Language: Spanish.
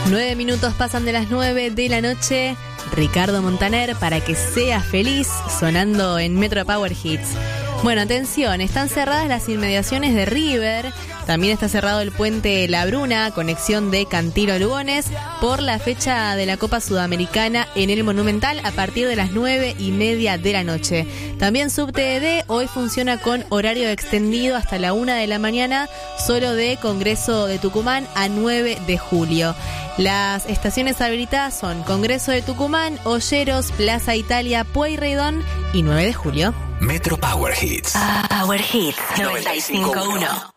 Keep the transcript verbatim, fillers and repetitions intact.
Nueve minutos pasan de las nueve de la noche. Ricardo Montaner, para que seas feliz, sonando en Metro Power Hits. Bueno, atención, están cerradas las inmediaciones de River. También está cerrado el puente La Bruna, conexión de Cantilo a Lugones, por la fecha de la Copa Sudamericana en el Monumental a partir de las nueve y media de la noche. También Subte D hoy funciona con horario extendido hasta la una de la mañana, solo de Congreso de Tucumán a nueve de julio. Las estaciones habilitadas son Congreso de Tucumán, Olleros, Plaza Italia, Pueyrredón y nueve de julio. Metro Power Hits. Power Hits noventa y cinco punto uno.